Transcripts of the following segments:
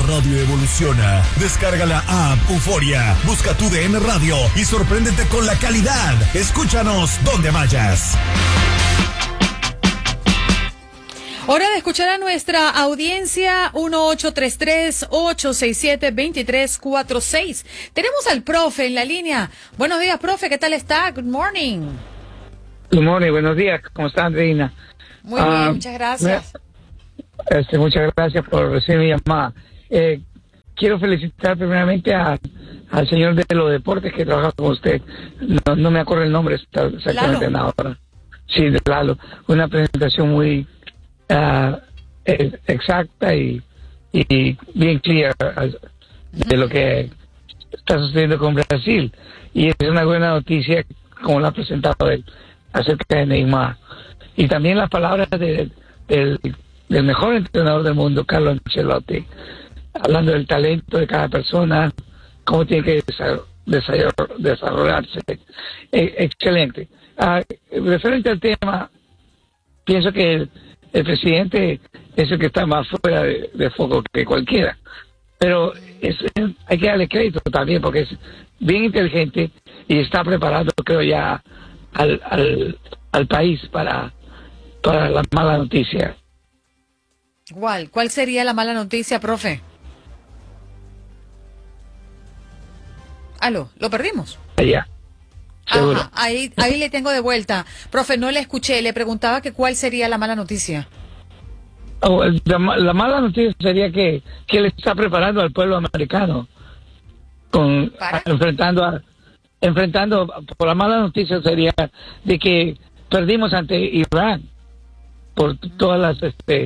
radio evoluciona. Descarga la app Euforia, busca tu DN Radio y sorpréndete con la calidad. Escúchanos donde vayas. Hora de escuchar a nuestra audiencia 1833-867-2346. Tenemos al profe en la línea. Buenos días, profe, ¿qué tal está? Good morning. Good morning, buenos días. ¿Cómo está, Andreina? Muy bien, muchas gracias. Muchas gracias por recibir mi llamada. Quiero felicitar primeramente al señor de los deportes que trabaja con usted. No me acuerdo el nombre exactamente ahora. Sí, de Lalo. Una presentación muy exacta y bien clara de lo que está sucediendo con Brasil. Y es una buena noticia, como la ha presentado él, acerca de Neymar. Y también las palabras del mejor entrenador del mundo, Carlo Ancelotti, hablando del talento de cada persona, cómo tiene que desarrollarse. Excelente. Referente al tema, pienso que el presidente es el que está más fuera de foco que cualquiera. Pero hay que darle crédito también, porque es bien inteligente y está preparando, creo, ya al país para la mala noticia. ¿Cuál sería la mala noticia, profe? Aló, ¿lo perdimos? Allá. Ajá, ahí le tengo de vuelta. Profe, no le escuché, le preguntaba que cuál sería la mala noticia. La mala noticia sería que él está preparando al pueblo americano enfrentando por la mala noticia sería de que perdimos ante Irán por todas las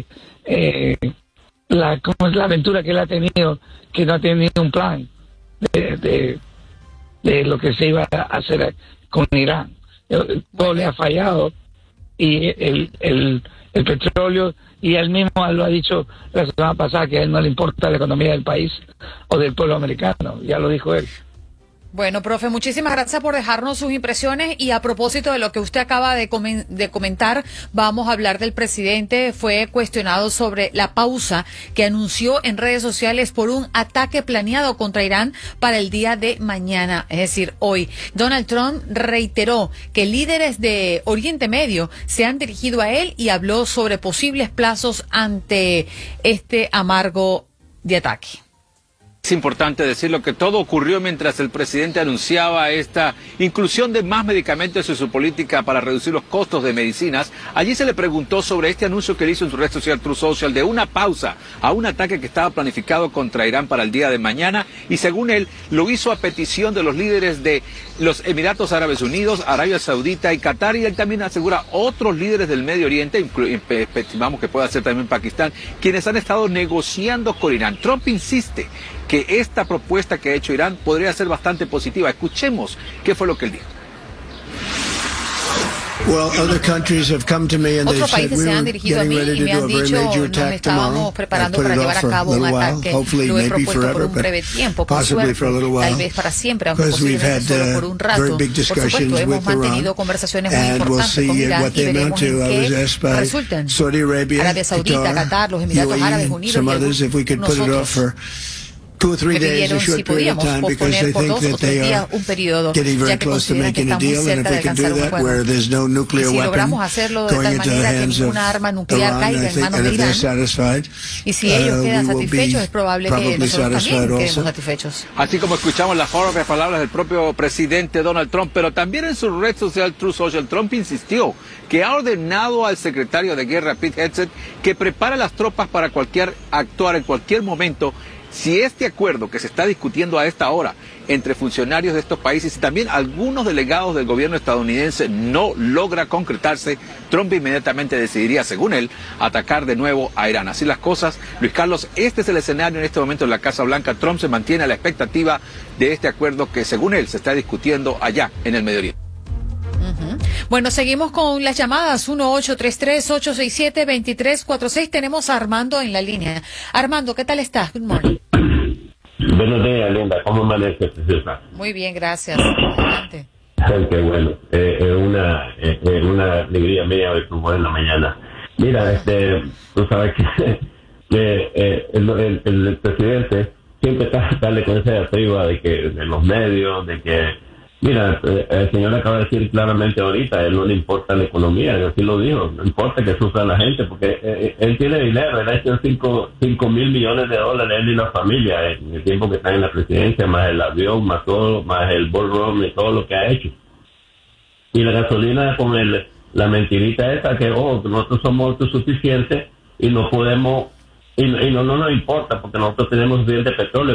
como es la aventura que él ha tenido, que no ha tenido un plan de lo que se iba a hacer con Irán. Todo le ha fallado y el petróleo, y él mismo lo ha dicho la semana pasada, que a él no le importa la economía del país o del pueblo americano, ya lo dijo él. Bueno, profe, muchísimas gracias por dejarnos sus impresiones, y a propósito de lo que usted acaba de comentar, vamos a hablar del presidente. Fue cuestionado sobre la pausa que anunció en redes sociales por un ataque planeado contra Irán para el día de mañana, es decir, hoy. Donald Trump reiteró que líderes de Oriente Medio se han dirigido a él y habló sobre posibles plazos ante este amargo de ataque. Es importante decirlo que todo ocurrió mientras el presidente anunciaba esta inclusión de más medicamentos en su política para reducir los costos de medicinas. Allí se le preguntó sobre este anuncio que él hizo en su red social Truth Social de una pausa a un ataque que estaba planificado contra Irán para el día de mañana, y según él lo hizo a petición de los líderes de los Emiratos Árabes Unidos, Arabia Saudita y Qatar, y él también asegura otros líderes del Medio Oriente, estimamos que pueda ser también Pakistán, quienes han estado negociando con Irán. Trump insiste que esta propuesta que ha hecho Irán podría ser bastante positiva. Escuchemos qué fue lo que él dijo. Otros países se han dirigido a mí y me han dicho, nos estábamos preparando para llevar a cabo un ataque. Lo he propuesto por un breve tiempo, por suerte, tal vez para siempre, aunque posiblemente solo por un rato. Por supuesto, hemos mantenido conversaciones muy importantes con Irán y veremos en qué resultan. Arabia Saudita, Qatar, los Emiratos Árabes Unidos y nosotros me pidieron si podíamos posponer por 2 o 3 días un periodo, ya que consideran que estamos muy cerca de alcanzar un acuerdo. Y si logramos hacerlo de tal manera que ninguna arma nuclear caiga en manos de Irán, y si ellos quedan satisfechos, es probable que nosotros también quedemos satisfechos. Así como escuchamos las propias palabras del propio presidente Donald Trump, pero también en su red social Truth Social, Trump insistió que ha ordenado al secretario de guerra Pete Hegseth que prepare las tropas para actuar en cualquier momento si este acuerdo que se está discutiendo a esta hora entre funcionarios de estos países y también algunos delegados del gobierno estadounidense no logra concretarse. Trump inmediatamente decidiría, según él, atacar de nuevo a Irán. Así las cosas, Luis Carlos, este es el escenario en este momento en la Casa Blanca. Trump se mantiene a la expectativa de este acuerdo que, según él, se está discutiendo allá en el Medio Oriente. Bueno, seguimos con las llamadas 1833-867-2346. Tenemos a Armando en la línea. Armando, ¿qué tal estás? Good morning. Buenos días, Linda. ¿Cómo amaneces? Muy bien, gracias. Adelante. Qué bueno. Una alegría mía ver tu voz en la mañana. Mira, tú sabes que el presidente siempre está con esa diatriba de los medios, de que mira, el señor acaba de decir claramente ahorita, a él no le importa la economía, así lo dijo, no importa que sufra la gente, porque él tiene dinero, él ha hecho 5 mil millones de dólares, él y la familia, en el tiempo que está en la presidencia, más el avión, más todo, más el ballroom y todo lo que ha hecho. Y la gasolina con la mentirita esa que, nosotros somos autosuficientes y no podemos, y no nos importa, porque nosotros tenemos suficiente petróleo,